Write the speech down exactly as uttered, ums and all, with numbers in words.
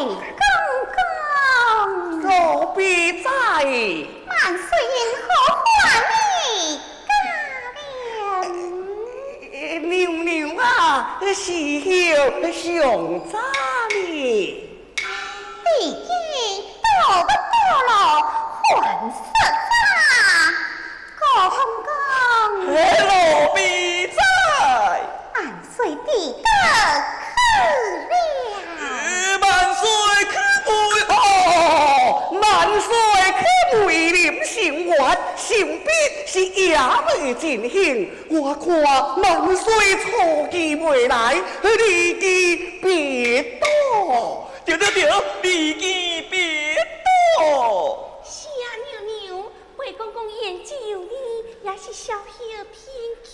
公公， 老必在， 万岁因何还你家人？ 娘娘啊，是后上早哩。 已经到不过了，还色差，郭公公。 老必在， 万岁帝德可了。 万岁可为哦，万岁可为临行完，性必是夜未进行。我看万岁初期未来，离机别多。对对对，离机别多。 是啊，娘娘，魏公公研究你也是小小偏